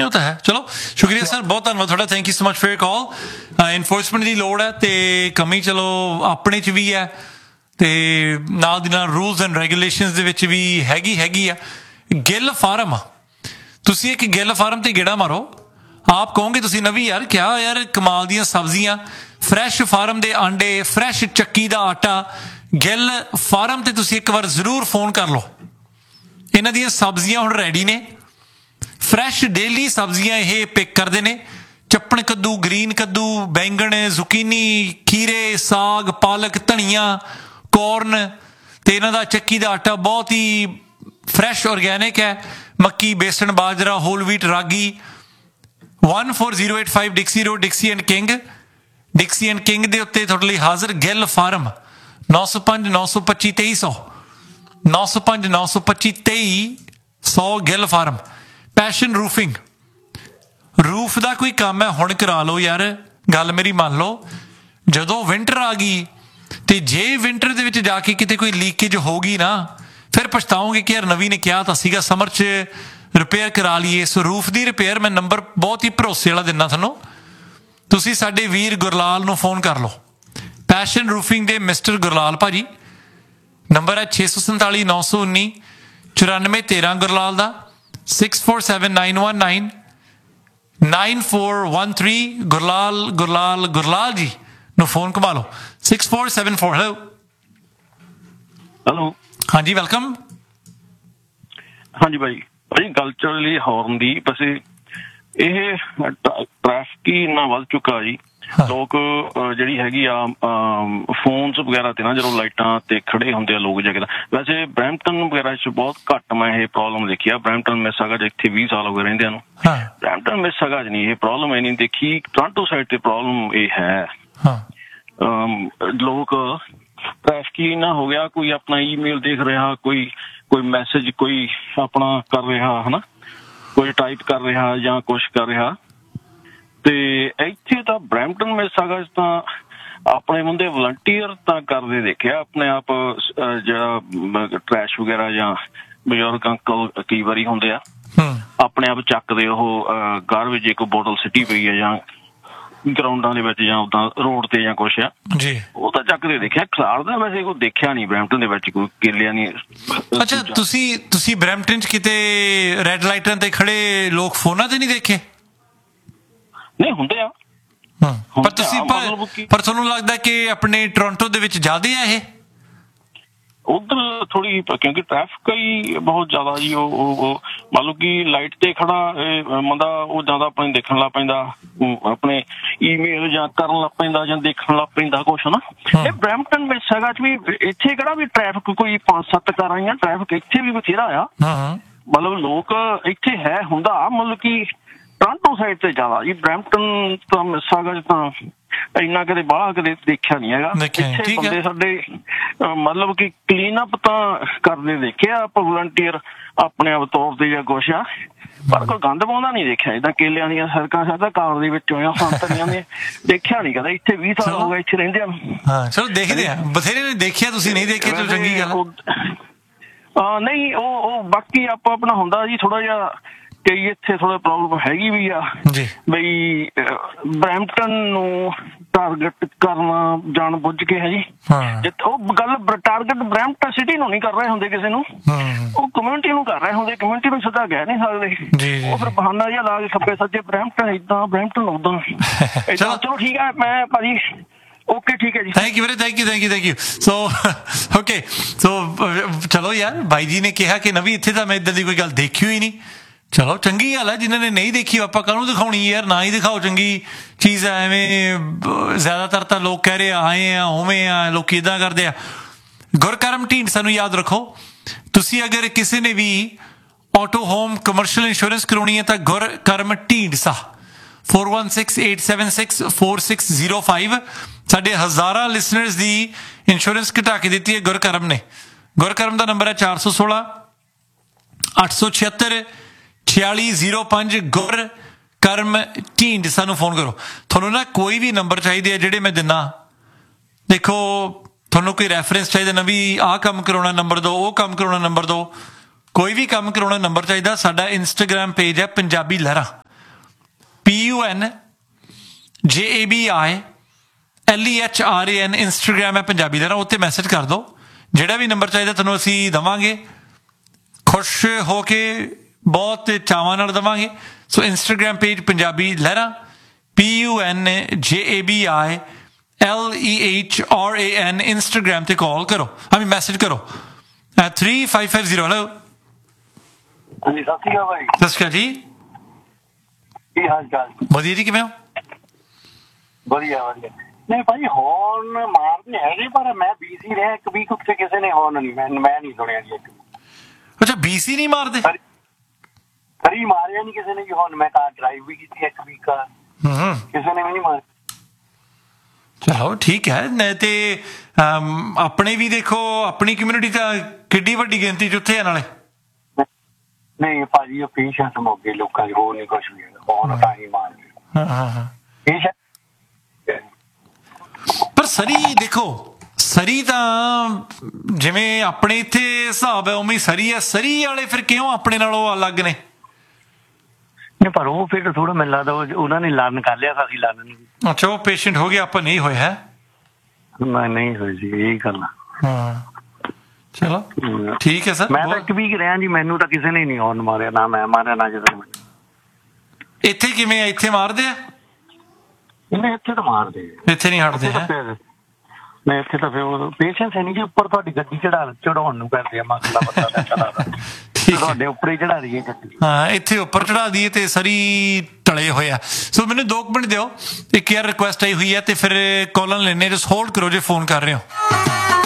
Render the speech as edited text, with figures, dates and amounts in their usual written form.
ਨਹੀਂ ਉਹ ਤਾਂ ਹੈ। ਚਲੋ ਸ਼ੁਕਰੀਆ ਸਰ, ਬਹੁਤ ਧੰਨਵਾਦ ਤੁਹਾਡਾ, thank you so much for your call. Enforcement ਦੀ ਲੋੜ ਹੈ ਤੇ ਕਮੀ ਚਲੋ ਆਪਣੇ 'ਚ ਵੀ ਹੈ ਤੇ ਨਾਲ ਦੀ ਨਾਲ ਰੂਲਸ ਐਂਡ ਰੈਗੂਲੇਸ਼ਨਸ ਦੇ ਵਿੱਚ ਵੀ ਹੈਗੀ ਆ। ਗਿੱਲ ਫਾਰਮ, ਤੁਸੀਂ ਇੱਕ ਗਿੱਲ ਫਾਰਮ ਤੇ ਗੇੜਾ ਮਾਰੋ, ਆਪ ਕਹੋਗੇ ਤੁਸੀਂ ਨਵੀਂ ਯਾਰ ਕਿਆ ਯਾਰ ਕਮਾਲ ਦੀਆਂ ਸਬਜ਼ੀਆਂ, ਫਰੈਸ਼ ਫਾਰਮ ਦੇ ਆਂਡੇ, ਫਰੈਸ਼ ਚੱਕੀ ਦਾ ਆਟਾ। ਗਿੱਲ ਫਾਰਮ ਤੇ ਤੁਸੀਂ ਇੱਕ ਵਾਰ ਜ਼ਰੂਰ ਫੋਨ ਕਰ ਲਓ। ਇਹਨਾਂ ਦੀਆਂ ਸਬਜ਼ੀਆਂ ਹੁਣ ਰੈਡੀ ਨੇ, ਫਰੈਸ਼ ਡੇਲੀ ਸਬਜ਼ੀਆਂ ਇਹ ਪਿਕ ਕਰਦੇ ਨੇ। ਚੱਪਣ ਕੱਦੂ, ਗ੍ਰੀਨ ਕੱਦੂ, ਬੈਂਗਣ, ਜ਼ੁਕੀਨੀ, ਖੀਰੇ, ਸਾਗ, ਪਾਲਕ, ਧਨੀਆ, ਕੋਰਨ ਤੇ ਇਹਨਾਂ ਦਾ ਚੱਕੀ ਦਾ ਆਟਾ ਬਹੁਤ ਹੀ ਫਰੈਸ਼ ਔਰਗੈਨਿਕ ਹੈ। ਮੱਕੀ, ਬੇਸਣ, ਬਾਜਰਾ, whole wheat, ragi. 14085 ਡਿਕਸੀ road, ਡਿਕਸੀ and king ਦੇ ਉੱਤੇ ਤੁਹਾਡੇ ਲਈ ਹਾਜ਼ਰ Gill farm. 905 925 2300 905 925 2300 Gill farm. Passion roofing, roof ਦਾ ਕੋਈ ਕੰਮ ਹੈ ਹੁਣ ਕਰਾ ਲਓ ਯਾਰ, ਗੱਲ ਮੇਰੀ ਮੰਨ ਲਓ। ਜਦੋਂ ਵਿੰਟਰ ਆ ਗਈ ਤੇ ਜੇ ਵਿੰਟਰ ਦੇ ਵਿੱਚ ਜਾ ਕੇ ਕਿਤੇ ਕੋਈ ਲੀਕੇਜ ਹੋ ਗਈ ਨਾ, ਫਿਰ ਪਛਤਾਓਗੇ ਕਿ ਯਾਰ ਨਵੀਂ ਨੇ ਕਿਹਾ ਤਾਂ ਸੀਗਾ ਸਮਰ 'ਚ ਰਿਪੇਅਰ ਕਰਾ ਲਈਏ। ਸੋ ਰੂਫ ਦੀ ਰਿਪੇਅਰ ਮੈਂ ਨੰਬਰ ਬਹੁਤ ਹੀ ਭਰੋਸੇ ਵਾਲਾ ਦਿੰਦਾ ਤੁਹਾਨੂੰ, ਤੁਸੀਂ ਸਾਡੇ ਵੀਰ ਗੁਰਲਾਲ ਨੂੰ ਫੋਨ ਕਰ ਲਓ। ਪੈਸ਼ਨ ਰੂਫਿੰਗ ਦੇ ਮਿਸਟਰ ਗੁਰਲਾਲ ਭਾਜੀ, ਨੰਬਰ ਹੈ 647 919 9413 ਗੁਰਲਾਲ ਦਾ, 647919 9413 ਗੁਰਲਾਲ ਜੀ ਨੂੰ ਫੋਨ ਘੁਮਾ ਲਓ। 6474 ਹੈਲੋ ਹਾਂਜੀ ਵੈਲਕਮ। ਹਾਂਜੀ ਭਾਈ ਕਲਚਰਲੀ ਹੌਰਨ ਦੀ ਵੈਸੇ ਇਹ ਟ੍ਰੈਫਿਕ ਹੀ ਇੰਨਾ ਵੱਧ ਚੁੱਕਾ ਜੀ। ਲੋਕ ਜਿਹੜੀ ਹੈਗੀ ਆ ਫੋਨਸ ਵਗੈਰਾ ਤੇ ਨਾ ਜਦੋਂ ਲਾਈਟਾਂ ਤੇ ਖੜੇ ਹੁੰਦੇ ਆ ਲੋਕ ਜਗ੍ਹਾ। ਵੈਸੇ ਬਰੈਂਪਟਨ ਵਗੈਰਾ 'ਚ ਬਹੁਤ ਘੱਟ ਮੈਂ ਇਹ ਪ੍ਰੋਬਲਮ ਦੇਖੀ ਆ। ਬਰੈਂਪਟਨ ਮਿਸਾਗਾ ਜਿੱਥੇ 20 ਸਾਲ ਹੋ ਗਏ ਰਹਿੰਦਿਆਂ ਨੂੰ, ਬਰੈਂਪਟਨ ਮਿਸਾਗਾ 'ਚ ਨਹੀਂ ਇਹ ਪ੍ਰੋਬਲਮ ਇੰਨੀ ਦੇਖੀ। ਟੋਰਾਂਟੋ ਸਾਈਡ ਤੇ ਪ੍ਰੋਬਲਮ ਇਹ ਹੈ, ਲੋਕ ਟ੍ਰੈਫਿਕ ਹੀ ਨਾ ਹੋ ਗਿਆ। ਕੋਈ ਆਪਣਾ ਈਮੇਲ ਦੇਖ ਰਿਹਾ, ਕੋਈ ਮੈਸੇਜ ਕੋਈ ਆਪਣਾ ਕਰ ਰਿਹਾ ਹਨਾ, ਕੋਈ ਟਾਈਪ ਕਰ ਰਿਹਾ ਜਾਂ ਕੁਛ ਕਰ ਰਿਹਾ। ਤੇ ਇੱਥੇ ਤਾਂ ਬਰੈਂਪਟਨ ਮਿਸਾਗਾ ਤਾਂ ਆਪਣੇ ਬੰਦੇ ਵਲੰਟੀਅਰ ਤਾਂ ਕਰਦੇ ਦੇਖਿਆ ਆਪਣੇ ਆਪ, ਜਿਹੜਾ ਟਰੈਸ਼ ਵਗੈਰਾ ਜਾਂ ਬਜ਼ੁਰਗ ਅੰਕਲ ਕਈ ਵਾਰੀ ਹੁੰਦੇ ਆ ਆਪਣੇ ਆਪ ਚੱਕਦੇ ਉਹ ਗਾਰਬੇਜ, ਇੱਕ ਬੋਟਲ ਸਿੱਟੀ ਪਈ ਹੈ ਜਾਂ ਗਰਾਊਂਡਾਂ ਦੇ ਵਿੱਚ ਜਾਂ ਉਦਾਂ ਰੋਡ ਤੇ ਜਾਂ ਕੁਛ ਆ ਜੀ, ਉਹ ਤਾਂ ਚੱਕਦੇ ਦੇਖਿਆ। ਖਿਲਾਰਦਾ ਵੈਸੇ ਕੋਈ ਦੇਖਿਆ ਨਹੀਂ ਬਰੈਂਪਟਨ ਦੇ ਵਿੱਚ, ਕੋਈ ਕੇਲਿਆ ਨਹੀਂ। ਅੱਛਾ ਤੁਸੀਂ ਬਰੈਂਪਟਨ 'ਚ ਕਿਤੇ ਰੈੱਡ ਲਾਈਟਾਂ ਤੇ ਖੜੇ ਲੋਕ ਫੋਨਾਂ ਤੇ ਨਹੀਂ ਦੇਖੇ? ਨਹੀਂ ਹੁੰਦੇ ਆ, ਪਰ ਤੁਸੀਂ ਪਰ ਤੁਹਾਨੂੰ ਲੱਗਦਾ ਕਿ ਆਪਣੇ ਟੋਰਾਂਟੋ ਦੇ ਵਿੱਚ ਜ਼ਿਆਦਾ ਆ ਇਹ? ਉਧਰ ਥੋੜੀ ਕਿਉਂਕਿ ਟ੍ਰੈਫਿਕ ਹੀ ਬਹੁਤ ਜ਼ਿਆਦਾ ਜੀ। ਉਹ ਮੰਨ ਲਓ ਕਿ ਲਾਈਟ ਤੇ ਖੜਾ ਬੰਦਾ ਉਹ ਜ਼ਿਆਦਾ ਆਪਣੇ ਦੇਖਣ ਲੱਗ ਪੈਂਦਾ, ਆਪਣੇ ਈਮੇਲ ਜਾਂ ਕਰਨ ਲੱਗ ਪੈਂਦਾ ਜਾਂ ਦੇਖਣ ਲੱਗ ਪੈਂਦਾ ਕੁਛ ਨਾ। ਇਹ ਬਰੈਂਪਟਨ ਵਿੱਚ ਹੈਗਾ 'ਚ ਵੀ ਇੱਥੇ ਕਿਹੜਾ ਵੀ ਟ੍ਰੈਫਿਕ ਕੋਈ 5-7 ਕਾਰਾਂ ਹੀ ਆ, ਟ੍ਰੈਫਿਕ ਇੱਥੇ ਵੀ ਬਥੇਰਾ ਆ। ਮਤਲਬ ਲੋਕ ਇੱਥੇ ਹੈ ਹੁੰਦਾ, ਮਤਲਬ ਕਿ ਟੋਰਾਂਟੋ ਸਾਈਡ ਤੇ ਜ਼ਿਆਦਾ ਜੀ। ਬਰੈਂਪਟਨ ਤਾਂ ਮਿਸਾਗਾ 'ਚ ਤਾਂ ਇੰਨਾ ਕਦੇ ਬਾਹਲਾ ਕਦੇ ਦੇਖਿਆ ਨੀ ਹੈਗਾ। ਇੱਥੇ ਬੰਦੇ ਸਾਡੇ ਮਤਲਬ ਕਿ ਕਲੀਨ ਅਪ ਤਾਂ ਕਰਦੇ ਦੇਖੇ ਆ ਆਪਾਂ ਵਲੰਟੀਅਰ ਆਪਣੇ ਆਪ ਤੌਰ ਤੇ ਜਾਂ ਕੁਛ ਆ, ਪਰ ਕੋਈ ਗੰਦ ਪਾਉਂਦਾ ਨੀ ਦੇਖਿਆ। ਜਿੱਦਾਂ ਕੇਲਿਆਂ ਦੀਆਂ ਸੜਕਾਂ ਸਾਡਾ ਕਾਰ ਦੇ ਵਿੱਚੋਂ ਜਾਂ ਸੰਤਰੀਆਂ ਦੇ ਦੇਖਿਆ ਨੀ ਕਦੇ। ਇੱਥੇ 20 ਸਾਲ ਹੋ ਗਏ ਇੱਥੇ ਰਹਿੰਦੇ ਆ। ਹਾਂ ਚਲੋ ਦੇਖਦੇ ਆ, ਬਥੇਰੇ ਨੇ ਦੇਖਿਆ, ਤੁਸੀਂ ਨਹੀਂ ਦੇਖੇ ਤਾਂ ਚੰਗੀ ਗੱਲ। ਨਹੀਂ ਉਹ ਬਾਕੀ ਆਪਾਂ ਆਪਣਾ ਹੁੰਦਾ ਜੀ ਥੋੜਾ ਜਿਹਾ ਕਈ ਇੱਥੇ ਥੋੜਾ ਪ੍ਰੋਬਲਮ ਹੈਗੀ ਵੀ ਆ ਬਈ ਬਰੈਂਪਟਨ ਨੂੰ ਟਾਰਗੇਟ ਕਰਨਾ ਜਾਣ ਬੁੱਝ ਕੇ ਹੈ ਜੀ। ਉਹ ਗੱਲ ਟਾਰਗੇਟ ਬਰੈਂਪਟਨ ਸਿਟੀ ਨੂੰ ਨਹੀਂ ਕਰ ਰਹੇ ਹੁੰਦੇ ਕਿਸੇ ਨੂੰ, ਉਹ ਕਮਿਊਨਿਟੀ ਨੂੰ ਕਰ ਰਹੇ ਹੁੰਦੇ। ਕਮਿਊਨਿਟੀ ਨੂੰ ਸਿੱਧਾ ਕਹਿ ਨਹੀਂ ਸਕਦੇ, ਉਹ ਫਿਰ ਬਹਾਨਾ ਜਿਹਾ ਲਾ ਕੇ ਖੱਬੇ ਸੱਜੇ ਬਰੈਂਪਟਨ ਏਦਾਂ ਬਰੈਂਪਟਨ ਉਦਾਂ ਏਦਾਂ। ਚਲੋ ਠੀਕ ਹੈ ਮੈਂ ਭਾਜੀ ਓਕੇ ਠੀਕ ਹੈ ਜੀ, ਥੈਂਕ ਯੂ ਵੀਰੇ, ਥੈਂਕ ਯੂ। ਸੋ ਓਕੇ ਚਲੋ ਯਾਰ ਬਾਈ ਜੀ ਨੇ ਕਿਹਾ ਕਿ ਨਵੀਂ ਇੱਥੇ ਤਾਂ ਮੈਂ ਇੱਦਾਂ ਦੀ ਕੋਈ ਗੱਲ ਦੇਖੀ ਹੋਈ ਨਹੀਂ। ਚਲੋ ਚੰਗੀ ਗੱਲ ਹੈ, ਜਿਨ੍ਹਾਂ ਨੇ ਨਹੀਂ ਦੇਖੀ ਆਪਾਂ ਕਾਹਨੂੰ ਦਿਖਾਉਣੀ ਯਾਰ, ਨਾ ਹੀ ਦਿਖਾਓ, ਚੰਗੀ ਚੀਜ਼ ਹੈ। ਐਵੇਂ ਜ਼ਿਆਦਾਤਰ ਤਾਂ ਲੋਕ ਕਹਿ ਰਹੇ ਆਏ ਆ ਉਵੇਂ ਆ, ਲੋਕ ਇੱਦਾਂ ਕਰਦੇ ਆ। ਗੁਰਕਰਮ ਢੀਂਡਸਾ ਨੂੰ ਯਾਦ ਰੱਖੋ, ਤੁਸੀਂ ਅਗਰ ਕਿਸੇ ਨੇ ਵੀ ਆਟੋ ਹੋਮ ਕਮਰਸ਼ੀਅਲ ਇੰਸ਼ੋਰੈਂਸ ਕਰਾਉਣੀ ਹੈ ਤਾਂ ਗੁਰਕਰਮ ਢੀਂਡਸਾ 4168764605। ਸਾਡੇ ਹਜ਼ਾਰਾਂ ਲਿਸਨਰਸ ਦੀ ਇੰਸ਼ੋਰੈਂਸ ਘਟਾ ਕੇ ਦਿੱਤੀ ਹੈ ਗੁਰਕਰਮ ਨੇ। ਗੁਰਕਰਮ ਦਾ ਨੰਬਰ ਹੈ 416 876 4605। ਗੁਰਕਰਮ ਢੀਂਡਸਾ ਨੂੰ ਫੋਨ ਕਰੋ। ਤੁਹਾਨੂੰ ਨਾ ਕੋਈ ਵੀ ਨੰਬਰ ਚਾਹੀਦੇ ਆ ਜਿਹੜੇ ਮੈਂ ਦਿੰਦਾ, ਦੇਖੋ ਤੁਹਾਨੂੰ ਕੋਈ ਰੈਫਰੈਂਸ ਚਾਹੀਦਾ ਨਾ ਵੀ ਆਹ ਕੰਮ ਕਰਾਉਣਾ ਨੰਬਰ ਦਿਓ, ਉਹ ਕੰਮ ਕਰਾਉਣਾ ਨੰਬਰ ਦਿਓ, ਕੋਈ ਵੀ ਕੰਮ ਕਰਾਉਣਾ ਨੰਬਰ ਚਾਹੀਦਾ, ਸਾਡਾ ਇੰਸਟਾਗ੍ਰਾਮ ਪੇਜ ਹੈ ਪੰਜਾਬੀ ਲਹਿਰਾਂ। PUNJABILEHRAN ਇੰਸਟਾਗ੍ਰਾਮ ਹੈ ਪੰਜਾਬੀ ਦਾ, ਉੱਤੇ ਮੈਸੇਜ ਕਰ ਦਿਓ। ਜਿਹੜਾ ਵੀ ਨੰਬਰ ਚਾਹੀਦਾ ਤੁਹਾਨੂੰ ਅਸੀਂ ਦੇਵਾਂਗੇ, ਖੁਸ਼ ਹੋ ਕੇ ਬਹੁਤ ਚਾਵਾਂ ਨਾਲ ਦੇਵਾਂਗੇ। ਸੋ ਇੰਸਟਾਗ੍ਰਾਮ ਪੇਜ ਪੰਜਾਬੀ ਲਹਿਰਾਂ, PUNJABILEHRAN ਇੰਸਟਾਗ੍ਰਾਮ ਤੇ ਕਾਲ ਕਰੋ, ਹਮੇ ਮੈਸੇਜ ਕਰੋ 3550। ਹੈਲੋ ਹਾਂਜੀ, ਸਤਿ ਸ਼੍ਰੀ ਅਕਾਲ ਭਾਈ। ਸਤਿ ਸ਼੍ਰੀ ਅਕਾਲ ਜੀ, ਕੀ ਹਾਲ ਚਾਲ? ਵਧੀਆ ਜੀ, ਕਿਵੇਂ ਹੋ? ਵਧੀਆ ਵਧੀਆ। ਨਹੀਂ ਭਾਈ, ਹੌਰਨ ਮਾਰਦੇ ਹੈਗੇ, ਪਰ ਮੈਂ ਬੀਸੀ ਰਿਹਾ ਇੱਕ ਵੀਕ ਉੱਤੇ, ਕਿਸੇ ਨੇ ਹੌਰਨ ਨਹੀਂ, ਮੈਂ ਨਹੀਂ ਸੁਣਿਆ ਜੀ। ਅੱਛਾ, BC ਨਹੀਂ ਮਾਰਦੇ? ਕਰੀ ਮਾਰਿਆ ਨਹੀਂ ਕਿਸੇ ਨੇ ਜੀ ਹੌਰਨ। ਮੈਂ ਕਾਰ ਡਰਾਈਵ ਵੀ ਕੀਤੀ ਇੱਕ ਵੀਕ, ਕਿਸੇ ਨੇ ਵੀ ਨਹੀਂ ਮਾਰਿਆ। ਚਲੋ ਠੀਕ ਹੈ। ਤੇ ਆਪਣੇ ਵੀ ਦੇਖੋ, ਆਪਣੀ ਕਮਿਊਨਿਟੀ ਤਾਂ ਕਿੱਡੀ ਵੱਡੀ ਗਿਣਤੀ 'ਚ ਉੱਥੇ ਆ ਨਾਲੇ। ਨਹੀਂ ਭਾਜੀ, ਉਹ ਪੇਸ਼ੈਂਸ ਮੌਕੇ ਲੋਕਾਂ ਦੇ, ਹੋਰ ਨਹੀਂ ਕੁਛ ਵੀ ਹੈਗਾ, ਹੌਰਨ ਤਾਂ ਹੀ ਮਾਰਦੇ। ਪਰ ਸਰੀ ਦੇਖੋ, ਸਰੀ ਤਾਂ ਜਿਵੇਂ ਆਪਣੇ ਇੱਥੇ ਹਿਸਾਬ ਹੈ ਉਵੇਂ ਸਰੀ ਹੈ। ਸਰੀ ਵਾਲੇ ਫਿਰ ਕਿਉਂ ਆਪਣੇ ਨਾਲੋਂ ਅਲੱਗ ਨੇ? ਨਹੀਂ, ਪਰ ਉਹ ਫਿਰ ਥੋੜਾ ਮੈਨੂੰ ਲੱਗਦਾ ਉਹਨਾਂ ਨੇ ਲਰਨ ਕਰ ਲਿਆ, ਅਸੀਂ ਲਰਨ ਨਹੀਂ। ਅੱਛਾ, ਉਹ ਪੇਸ਼ੈਂਟ ਹੋ ਗਿਆ, ਆਪਾਂ ਨਹੀਂ ਹੋਏ ਹੈ। ਨਹੀਂ ਹੋਈ ਜੀ, ਇਹੀ ਗੱਲ। ਹਾਂ, ਚਲੋ ਠੀਕ ਹੈ ਸਰ। ਮੈਂ ਤਾਂ ਇੱਕ ਵੀਕ ਰਿਹਾ ਜੀ, ਮੈਨੂੰ ਤਾਂ ਕਿਸੇ ਨੇ ਨਹੀਂ ਹੌਰਨ ਮਾਰਿਆ, ਨਾ ਮੈਂ ਮਾਰਿਆ ਨਾ ਕਿਸੇ ਨੇ। ਇੱਥੇ ਕਿਵੇਂ ਆ? ਇੱਥੇ ਮਾਰਦੇ ਆ? ਇਹਨੇ ਇੱਥੇ ਤਾਂ ਮਾਰਦੇ, ਇੱਥੇ ਨਹੀਂ ਹਟਦੇ ਹੈ। ਮੈਂ ਇੱਥੇ ਤਾਂ ਫਿਰ ਪੇਸ਼ੈਂਸ ਹੈ ਨਹੀਂ ਜੀ। ਉੱਪਰ ਤੁਹਾਡੀ ਗੱਡੀ ਚੜਾਉਣ ਨੂੰ ਕਰਦੇ ਆ, ਮਸਲਾ ਪਤਾ ਤੁਹਾਡੇ ਉੱਪਰ ਹੀ ਚੜਾ ਦਈਏ ਗੱਡੀ। ਹਾਂ, ਇੱਥੇ ਉੱਪਰ ਚੜਾ ਦਈਏ ਤੇ ਸਰੀ ਟਲੇ ਹੋਏ ਆ। ਸੋ ਮੈਨੂੰ 2 ਮਿੰਟ ਦਿਓ, ਇੱਕ ਯਾਰ ਰਿਕੁਐਸਟ ਆਈ ਹੋਈ ਹੈ ਤੇ ਫਿਰ ਕਾਲਾਂ ਲੈਣੇ। ਜਸ ਹੋਲਡ ਕਰੋ ਜੇ ਫੋਨ ਕਰ ਰਹੇ ਹੋ।